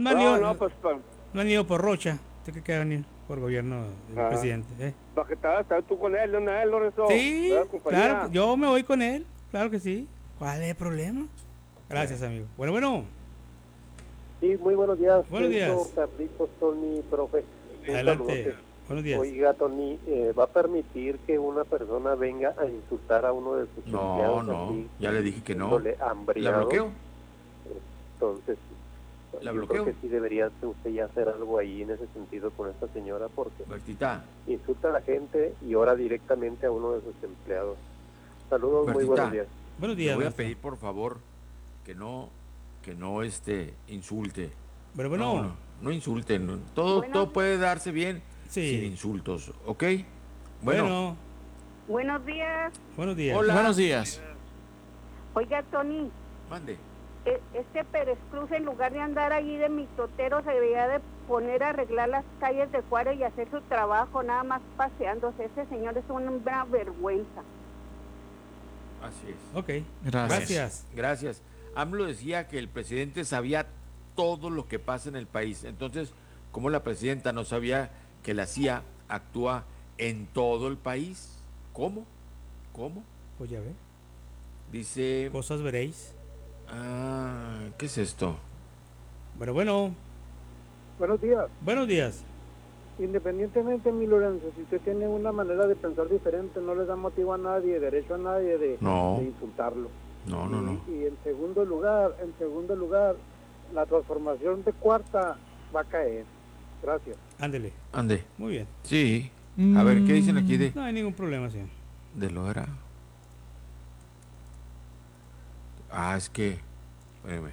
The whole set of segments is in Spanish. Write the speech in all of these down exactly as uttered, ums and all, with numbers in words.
no han No, ido, no, pues para no han ido por Rocha. ¿Usted cree que van a ir por gobierno del ah, presidente? ¿Eh? pa que estabas estabas tú con él, de una vez, Lorenzo. Sí, ¿Verdad, compañía? claro, yo me voy con él. Claro que sí. ¿Cuál es el problema? Gracias, amigo. Bueno, bueno. Sí, muy buenos días, Buenos días. Sergio, Carlitos, Tony, profe. Un Adelante. saludote. Buenos días. Oiga, Tony, eh, ¿va a permitir que una persona venga a insultar a uno de sus No, empleados no, así, ya le dije que no. diciéndole ¿La hambriado? bloqueo? Entonces, ¿La yo bloqueo? creo que sí debería usted ya hacer algo ahí en ese sentido con esta señora, porque Bertita, insulta a la gente y ora directamente a uno de sus empleados. Saludos, muy Bertita, buenos días. Buenos le días. voy a maestro. pedir por favor que no, que no este, insulte. Pero bueno. No, no, no insulten. no. Todo, Bueno. todo puede darse bien Sí. sin insultos, ¿ok? Bueno. Bueno, Buenos días. Buenos días. Hola. Buenos días. Oiga, Tony, mande. e- este Pérez Cruz, en lugar de andar allí de mitotero, se debería de poner a arreglar las calles de Juárez y hacer su trabajo, nada más paseándose. Ese señor es una vergüenza. Así es. Ok. Gracias. Gracias. Gracias. AMLO decía que el presidente sabía todo lo que pasa en el país. Entonces, ¿cómo la presidenta no sabía que la C I A actúa en todo el país? ¿Cómo? ¿Cómo? Pues ya ve. Dice... Cosas veréis. Ah, ¿qué es esto? Pero bueno. Buenos días. Buenos días. Independientemente, mi Lorenzo, si usted tiene una manera de pensar diferente, no le da motivo a nadie, derecho a nadie de, No. de insultarlo. No, no, no. Y, y en segundo lugar, en segundo lugar, la transformación de cuarta va a caer. Gracias. Ándele. Ande. Muy bien. Sí. A ver, ¿qué dicen aquí de, No hay ningún problema, señor. de Loera? Ah, es que... Espérame.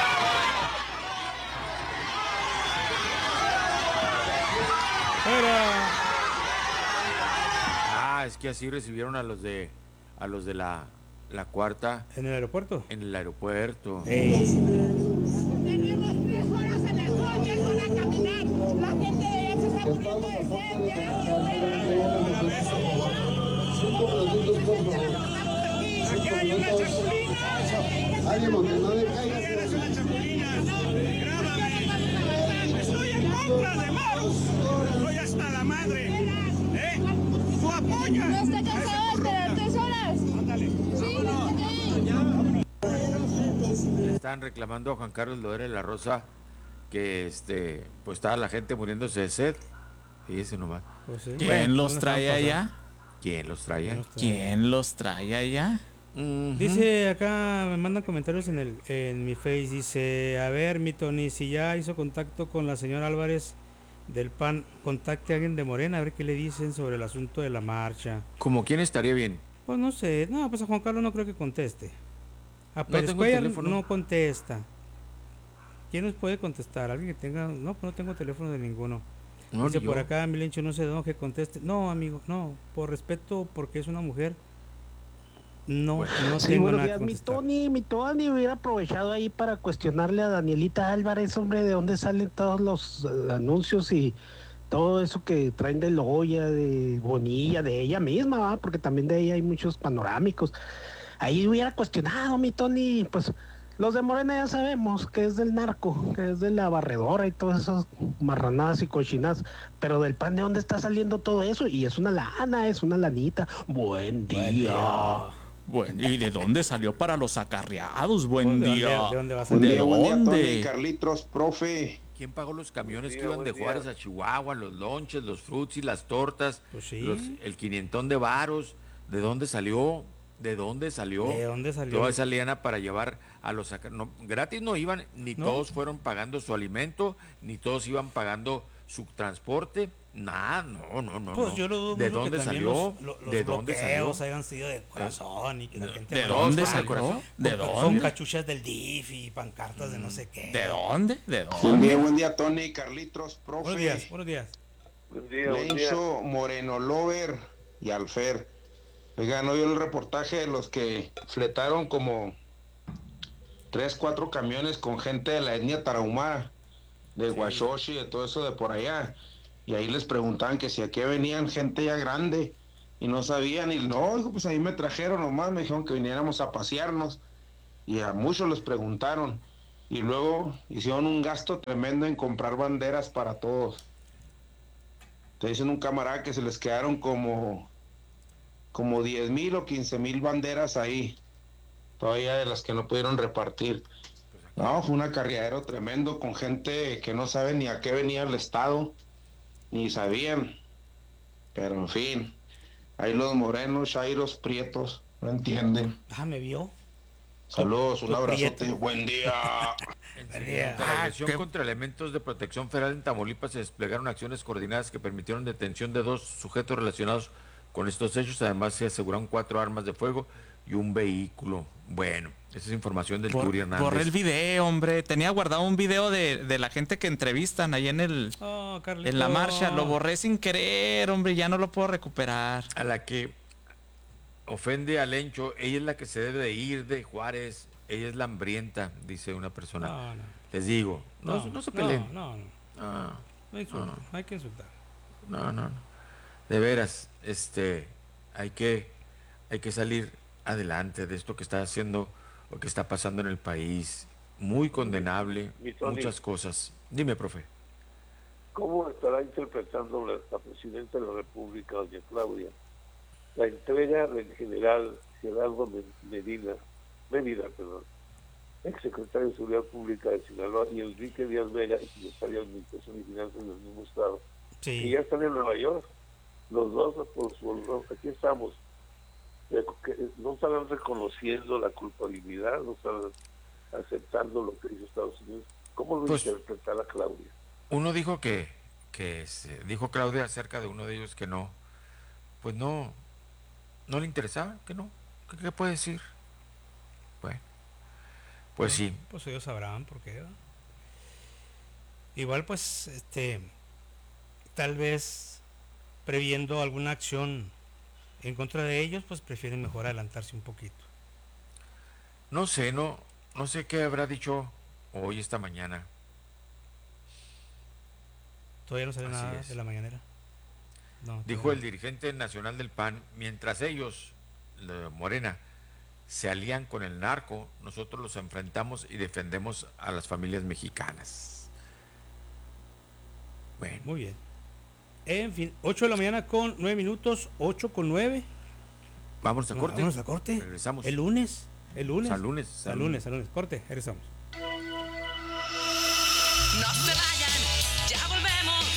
Fuera. Ah, es que así recibieron a los de a los de la, la cuarta ¿En el aeropuerto? en el aeropuerto. Ey. Tenemos tres horas en el coche para caminar. La gente de allá se está muriendo de sed. Aquí hay una chapulina. Ánimo, que no le caiga. ¿Quieres una chapulina? Grábame. Estoy en contra de Maros. Estoy hasta la madre. ¿Eh? ¿Tú apoyas? No está cansado de esperar tres horas. Ándale. Sí, Le están reclamando a Juan Carlos Loera de la Rosa que este pues estaba la gente muriéndose de sed. Fíjese nomás. Pues sí. ¿Quién Bueno, los no trae están allá? ¿Quién los traía? pasando. ¿Quién los trae allá? Ujú. Dice acá, me mandan comentarios en el en mi face, dice, a ver, mi Tony, si ya hizo contacto con la señora Álvarez del P A N, contacte a alguien de Morena, a ver qué le dicen sobre el asunto de la marcha. ¿Como quién estaría bien? Pues no sé, no, pues a Juan Carlos no creo que conteste. A No Pérez tengo Cuellar teléfono. no contesta. ¿Quién nos puede contestar? Alguien que tenga, no, pues no tengo teléfono de ninguno. No, Dice ni por yo. acá, Milencho, no sé de dónde que conteste. No, amigo, no, por respeto, porque es una mujer, no, no Sí, tengo buenos nada días, que mi contestar. Tony, mi Tony hubiera aprovechado ahí para cuestionarle a Danielita Álvarez, hombre, de dónde salen todos los eh, anuncios y todo eso que traen de Loya, de Bonilla, de ella misma, ¿va? Porque también de ella hay muchos panorámicos. Ahí hubiera cuestionado, mi Tony, pues los de Morena ya sabemos que es del narco, que es de la barredora y todas esas marranadas y cochinadas, pero del P A N, ¿de dónde está saliendo todo eso? Y es una lana, es una lanita. Buen día. Bueno, ¿y de dónde salió para los acarreados? Buen ¿De día. dónde- de dónde va a Buen salir? ¿De día, buen día, Tony, dónde? Carlitos, profe. ¿Quién pagó los camiones Buen que día, iban de buen Juárez día. a Chihuahua, los lonches, los fruits y las tortas, Pues sí. los- el quinientón de varos? ¿De dónde salió? ¿De dónde salió? ¿De dónde salió? Toda esa liana para llevar a los saca- no, gratis no iban, ni ¿No? todos fueron pagando su alimento, ni todos iban pagando su transporte, nada, no, no, no. Pues no. yo lo dudo ¿De mucho que dónde también salió? los, lo- los ¿De dónde salió? bloqueos hayan sido de corazón y que la gente... ¿De vaya dónde a salió? corazón, ¿De porque dónde? Son cachuchas del D I F y pancartas de no sé qué. ¿De dónde? ¿De Buen dónde? día, buen día, Tony, Carlitos, profe. Buenos días, buenos días. Buen día, buen día. Lencho, Moreno Lover y Alfer. Oiga, ¿no vio el reportaje de los que fletaron como tres, cuatro camiones con gente de la etnia tarahumara, de Huachochi, de todo eso de por allá? Y ahí les preguntaban que si aquí venían gente ya grande y no sabían, y no, dijo, pues ahí me trajeron nomás, me dijeron que viniéramos a pasearnos, y a muchos les preguntaron, Y luego hicieron un gasto tremendo en comprar banderas para todos. Te dicen un camarada que se les quedaron como, como diez mil o quince mil banderas ahí, todavía de las que no pudieron repartir. No, fue un acarreadero tremendo con gente que no sabe ni a qué venía el Estado, ni sabían. Pero en fin, ahí los morenos, chairos, prietos, no entienden. Ah, me vio. Saludos, un Tú abrazote, prieto. buen día. En la agresión contra elementos de protección federal en Tamaulipas se desplegaron acciones coordinadas que permitieron detención de dos sujetos relacionados con estos hechos. Además, se aseguraron cuatro armas de fuego y un vehículo. Bueno, esa es información del Bor- Turi Hernández. borré el video, hombre. Tenía guardado un video de, de la gente que entrevistan ahí en el Oh, Carlito. en la marcha. Lo borré sin querer, hombre. Ya no lo puedo recuperar. A la que ofende a Lencho, ella es la que se debe de ir de Juárez. Ella es la hambrienta, dice una persona. No, no. Les digo, no, no, se peleen. No, no, no. Ah, No insulten, no. no hay que insultar. No, no, no. De veras, este, hay que, hay que salir adelante de esto que está haciendo, lo que está pasando en el país. Muy condenable, Mi Tony. muchas cosas. Dime, profe. ¿Cómo estará interpretando la, la presidenta de la República, doña Claudia, la entrega del general Gerardo Medina, Medina, perdón, ex secretario de Seguridad Pública de Sinaloa, y Enrique Díaz Mella, secretario de Administración y Finanzas del mismo estado, Sí. que ya están en Nueva York, los dos, por su, aquí estamos, eh, que no estarán reconociendo la culpabilidad, no estarán aceptando lo que hizo Estados Unidos? ¿Cómo lo Pues, interpreta la Claudia? Uno dijo que, que se, dijo Claudia acerca de uno de ellos que no, pues no, no le interesaba, que no. ¿Qué, qué puede decir? Bueno, pues sí. Pues ellos sabrán por qué, ¿no? Igual, pues, este, tal vez previendo alguna acción en contra de ellos, pues prefieren mejor adelantarse un poquito. No sé, no, no sé qué habrá dicho hoy, esta mañana. Todavía no sale Así nada es. de la mañanera. No, Dijo todavía el dirigente nacional del P A N, mientras ellos, la Morena, se alían con el narco, nosotros los enfrentamos y defendemos a las familias mexicanas. Bueno, no. Muy bien. En fin, ocho de la mañana con nueve minutos, ocho con nueve. vamos a corte. Vámonos a corte. Regresamos. El lunes. El lunes. Al lunes. Al lunes, al lunes. Corte, regresamos. No se vayan, ya volvemos,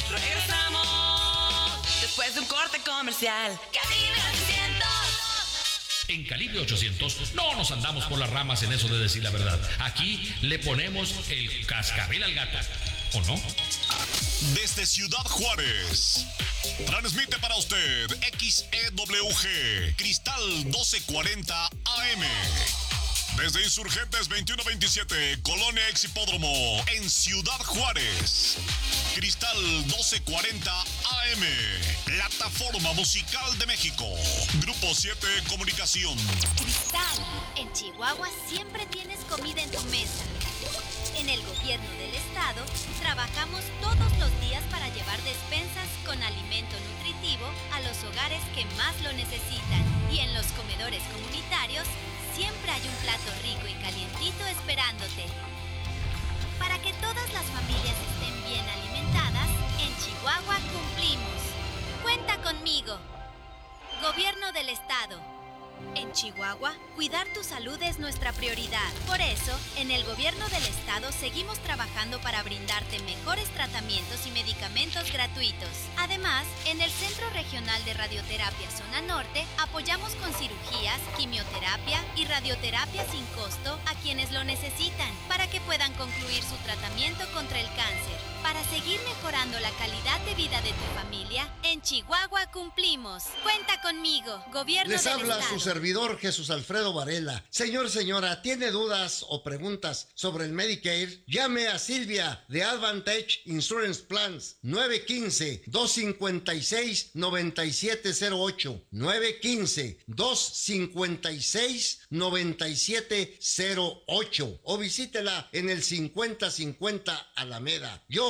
regresamos después de un corte comercial. Calibre ochocientos. En Calibre ochocientos no nos andamos por las ramas en eso de decir la verdad. Aquí le ponemos el cascabel al gato, ¿o no? Desde Ciudad Juárez, transmite para usted X E W G, Cristal doce cuarenta A M. Desde Insurgentes veintiuno veintisiete, Colonia Ex Hipódromo, en Ciudad Juárez. Cristal doce cuarenta A M, Plataforma Musical de México. Grupo siete Comunicación. Cristal, en Chihuahua siempre tienes comida en tu mesa. En el gobierno del estado, trabajamos todos los días para llevar despensas con alimento nutritivo a los hogares que más lo necesitan. Y en los comedores comunitarios, siempre hay un plato rico y calientito esperándote. Para que todas las familias estén bien alimentadas, en Chihuahua cumplimos. Cuenta conmigo. Gobierno del Estado. En Chihuahua, cuidar tu salud es nuestra prioridad. Por eso, en el gobierno del estado seguimos trabajando para brindarte mejores tratamientos y medicamentos gratuitos. Además, en el Centro Regional de Radioterapia Zona Norte, apoyamos con cirugías, quimioterapia y radioterapia sin costo a quienes lo necesitan, para que puedan concluir su tratamiento contra el cáncer. Para seguir mejorando la calidad de vida de tu familia, en Chihuahua cumplimos. Cuenta conmigo, gobierno Les del habla estado. su servidor Jesús Alfredo Varela. Señor, señora, ¿tiene dudas o preguntas sobre el Medicare? Llame a Silvia de Advantage Insurance Plans nueve uno cinco, dos cinco seis, nueve siete cero ocho nueve uno cinco, dos cinco seis, nueve siete cero ocho o visítela en el cincuenta cincuenta Alameda. Yo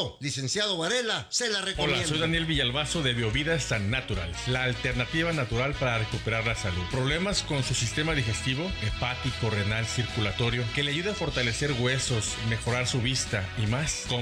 Yo, licenciado Varela, se la recomiendo. Hola, soy Daniel Villalbazo de Biovida San Natural, la alternativa natural para recuperar la salud. Problemas con su sistema digestivo, hepático, renal, circulatorio, que le ayude a fortalecer huesos, mejorar su vista y más.